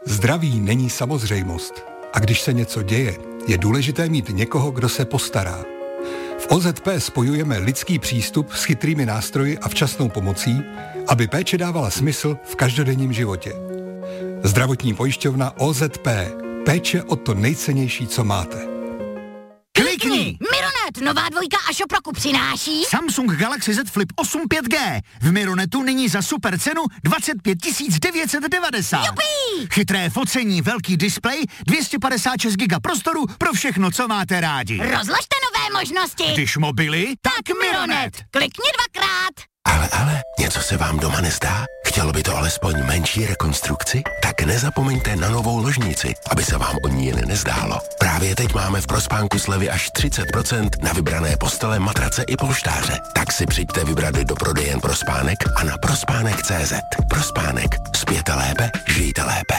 Zdraví není samozřejmost. A když se něco děje, je důležité mít někoho, kdo se postará. V OZP spojujeme lidský přístup s chytrými nástroji a včasnou pomocí, aby péče dávala smysl v každodenním životě. Zdravotní pojišťovna OZP. Péče o to nejcennější, co máte. Klikni! Mironet, nová dvojka a Šoproku přináší Samsung Galaxy Z Flip 8 5G. V Mironetu nyní za super cenu 25 990. Jupí! Chytré focení, velký displej, 256 GB prostoru pro všechno, co máte rádi. Rozložte nové možnosti. Když mobily, tak Mironet. Klikni dvakrát. Ale, něco se vám doma nezdá? Chtělo by to alespoň menší rekonstrukci? Tak nezapomeňte na novou ložnici, aby se vám o ní jen nezdálo. Právě teď máme v Prospánku slevy až 30% na vybrané postele, matrace i polštáře. Tak si přijďte vybrat do prodejen Prospánek a na prospánek.cz. Prospánek. Spěte lépe, žijte lépe.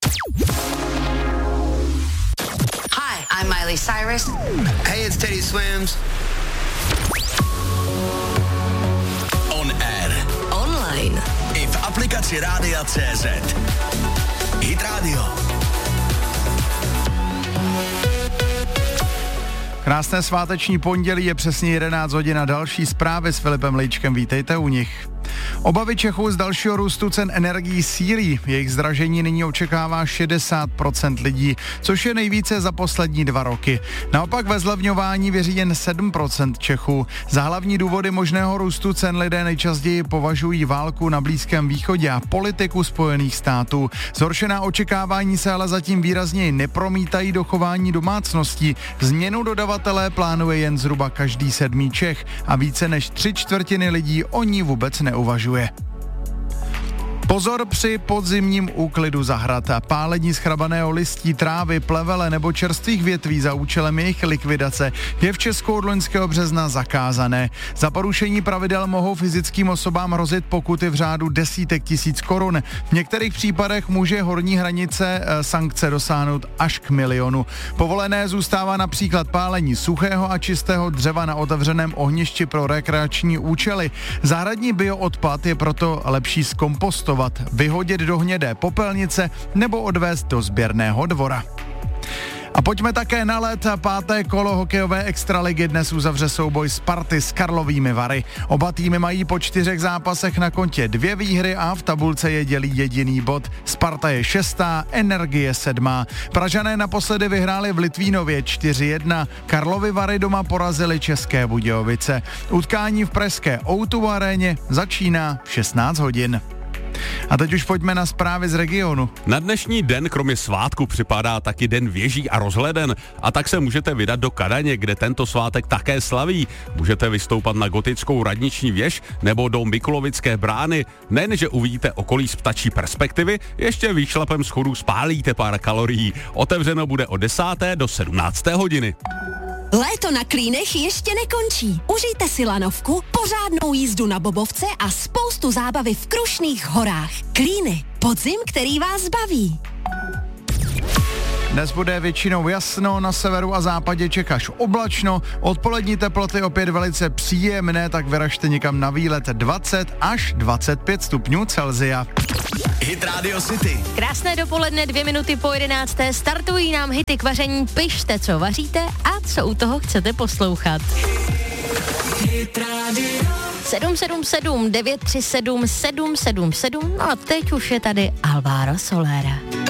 Hi, I'm Miley Cyrus. Hey, it's Teddy Swims. On air. Online. I v aplikaci Rádia CZ. Hit Radio. Krásné sváteční pondělí, je přesně 11 hodin a další zprávy s Filipem Lejčkem. Vítejte u nich. Obavy Čechů z dalšího růstu cen energií sílí. Jejich zdražení nyní očekává 60% lidí, což je nejvíce za poslední 2 roky. Naopak ve zlevňování věří jen 7% Čechů. Za hlavní důvody možného růstu cen lidé nejčastěji považují válku na Blízkém východě a politiku Spojených států. Zhoršená očekávání se ale zatím výrazněji nepromítají do chování domácností. Změnu dodavatele plánuje jen zhruba každý 7. Čech a více než 3/4 lidí o ní vůbec neuvažuje. Pozor při podzimním úklidu zahrad. Pálení schrabaného listí, trávy, plevele nebo čerstvých větví za účelem jejich likvidace je v Česku od loňského března zakázané. Za porušení pravidel mohou fyzickým osobám hrozit pokuty v řádu desítek tisíc korun. V některých případech může horní hranice sankce dosáhnout až k 1 milionu. Povolené zůstává například pálení suchého a čistého dřeva na otevřeném ohništi pro rekreační účely. Zahradní bioodpad je proto lepší zkompostovat, vyhodit do hnědé popelnice nebo odvést do sběrného dvora. A pojďme také na led. 5. kolo hokejové extraligy dnes uzavře souboj Sparty s Karlovými Vary. Oba týmy mají po 4 zápasech na kontě 2 výhry a v tabulce je dělí jediný bod. Sparta je 6., Energie 7. Pražané naposledy vyhráli v Litvínově 4-1. Karlovy Vary doma porazili České Budějovice. Utkání v pražské O2 aréně začíná v 16 hodin. A teď už pojďme na zprávy z regionu. Na dnešní den kromě svátku připadá taky den věží a rozhleden a tak se můžete vydat do Kadaně, kde tento svátek také slaví. Můžete vystoupat na gotickou radniční věž nebo do Mikulovické brány. Nejenže uvidíte okolí z ptačí perspektivy, ještě výšlepem schodů spálíte pár kalorií. Otevřeno bude od 10. do 17. hodiny. Léto na Klínech ještě nekončí. Užijte si lanovku, pořádnou jízdu na bobovce a spoustu zábavy v Krušných horách. Klíny, podzim, který vás baví. Dnes bude většinou jasno, na severu a západě Čech až oblačno, odpolední teploty opět velice příjemné, tak vyražte někam na výlet 20 až 25 stupňů Celsia. Hit Radio City. Krásné dopoledne, 2 minuty po 11. Startují nám hity k vaření. Pište, co vaříte a co u toho chcete poslouchat. Hit Radio 777 937 777. No a teď už je tady Alvaro Soler.